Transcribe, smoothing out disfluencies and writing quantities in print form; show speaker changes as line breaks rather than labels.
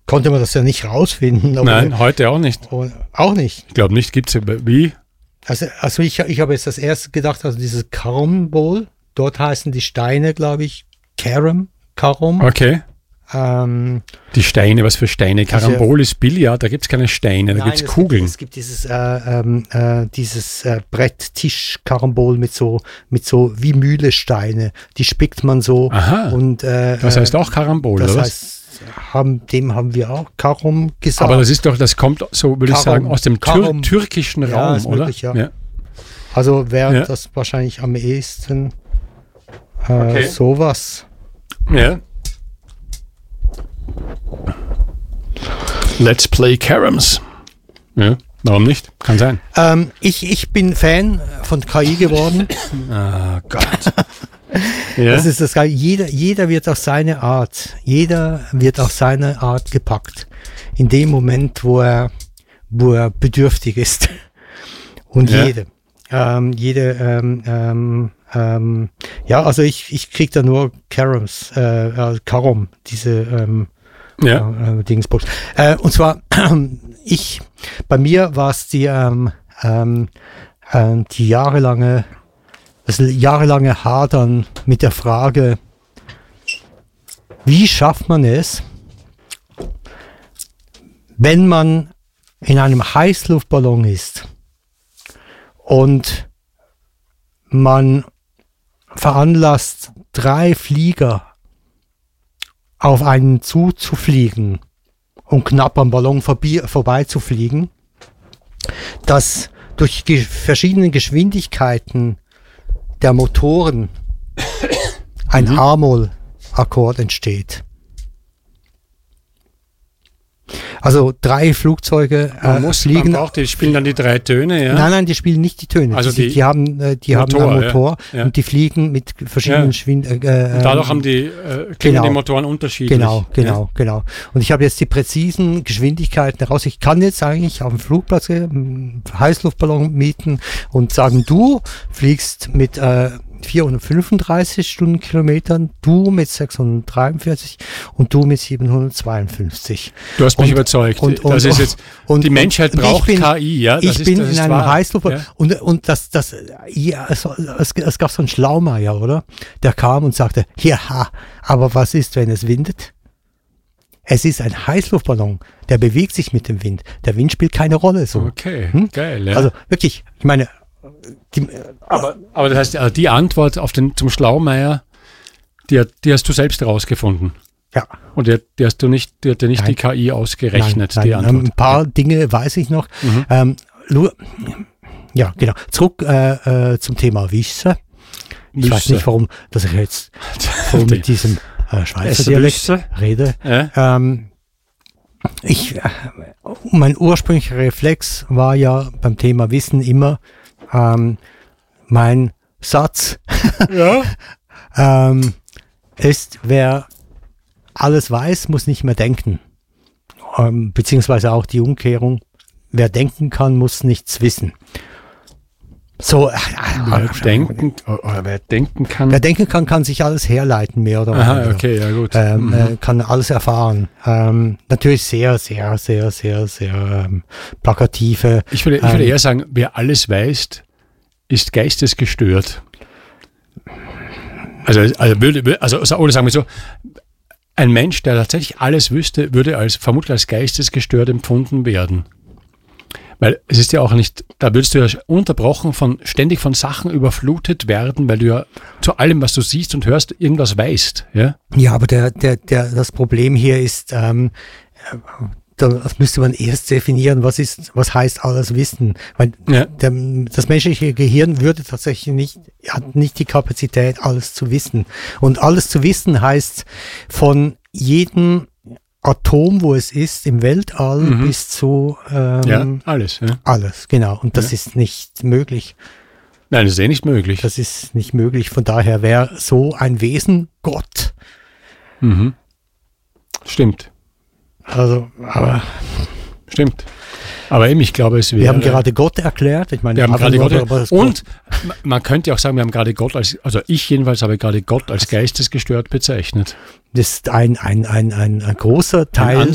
konnte man das ja nicht rausfinden.
Nein, heute auch nicht.
Auch nicht.
Ich glaube nicht. Gibt es wie?
Also ich habe jetzt das erste gedacht, also dieses Carom-Bowl, dort heißen die Steine, glaube ich, Carom.
Okay. Die Steine, was für Steine? Karambol ist Billard, da gibt es keine Steine, da gibt es Kugeln.
Es gibt dieses Bretttisch-Karambol mit so wie Mühlesteine. Die spickt man so.
Aha, und, das heißt auch Karambol,
das
oder
heißt, dem haben wir auch Karom gesagt.
Aber das kommt, so würde ich sagen, aus dem türkischen Raum, oder?
Möglich, ja. Also wäre das wahrscheinlich am ehesten sowas.
Ja. Let's play Caroms. Ja, warum nicht? Kann sein.
Ich bin Fan von KI geworden.
Oh Gott. Ja.
Das ist das Geile. Jeder wird auf seine Art. Jeder wird auf seine Art gepackt. In dem Moment, wo er bedürftig ist. Und jede, also ich krieg da nur Carom, diese Dingsbox. Und zwar, bei mir war es die jahrelange Hadern mit der Frage, wie schafft man es, wenn man in einem Heißluftballon ist und man veranlasst 3 Flieger auf einen zuzufliegen und knapp am Ballon vorbei zu fliegen, dass durch die verschiedenen Geschwindigkeiten der Motoren ein H-Moll-Akkord entsteht. Also 3 Flugzeuge fliegen.
Die spielen dann die 3 Töne, ja?
Nein, die spielen nicht die Töne.
Also
die haben einen Motor und die fliegen mit verschiedenen Geschwindigkeiten.
Dadurch haben die klingen die Motoren unterschiedlich.
Genau. Und ich habe jetzt die präzisen Geschwindigkeiten heraus. Ich kann jetzt eigentlich auf dem Flugplatz einen Heißluftballon mieten und sagen, du fliegst mit 435 Stundenkilometern, du mit 643 und du mit 752.
Du hast mich überzeugt. Die Menschheit braucht KI, ja?
Ich bin in einem Heißluftballon und es gab so einen Schlaumeier, oder? Der kam und sagte, ja, aber was ist, wenn es windet? Es ist ein Heißluftballon, der bewegt sich mit dem Wind. Der Wind spielt keine Rolle. So.
Okay, geil, ja.
Also wirklich, ich meine,
aber das heißt, die Antwort zum Schlaumeier, die hast du selbst rausgefunden.
Ja.
Und die hat dir nicht die KI ausgerechnet,
nein.
Die Antwort.
Ein paar Dinge weiß ich noch. Ja, genau. Zurück zum Thema Wissen. Ich weiß nicht, warum, dass ich jetzt mit diesem Schweizer Dialekt rede. Ja. Mein ursprünglicher Reflex war ja beim Thema Wissen immer mein Satz ist, wer alles weiß, muss nicht mehr denken. Beziehungsweise auch die Umkehrung, wer denken kann, muss nichts wissen. So,
wer denken kann.
Wer denken kann sich alles herleiten, mehr oder weniger.
Aha, okay, ja gut.
Kann alles erfahren. Natürlich sehr, sehr, sehr, sehr, sehr plakative.
Ich würde eher sagen, wer alles weiß, ist geistesgestört. Oder sagen wir so, ein Mensch, der tatsächlich alles wüsste, würde vermutlich als geistesgestört empfunden werden. Weil es ist ja auch nicht, da würdest du ja unterbrochen ständig von Sachen überflutet werden, weil du ja zu allem, was du siehst und hörst, irgendwas weißt. Ja,
aber das Problem hier ist, das müsste man erst definieren, was heißt alles wissen. Weil das menschliche Gehirn hat nicht die Kapazität, alles zu wissen. Und alles zu wissen heißt von jedem Atom, wo es ist, im Weltall bis zu
alles. Ja.
Alles, genau. Und das ist nicht möglich.
Nein, das ist nicht möglich.
Das ist nicht möglich. Von daher wäre so ein Wesen Gott.
Stimmt. Stimmt. Aber eben, ich glaube, es wäre...
Wir haben gerade Gott erklärt. Ich meine,
wir haben gerade Gott und man könnte auch sagen, wir haben gerade Gott ich jedenfalls habe gerade Gott als geistesgestört bezeichnet.
Das ist ein großer Teil